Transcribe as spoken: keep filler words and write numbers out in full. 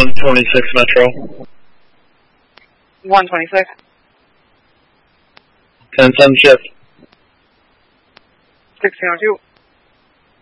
one twenty-six Metro. one twenty-six. ten seven shift. sixteen oh two.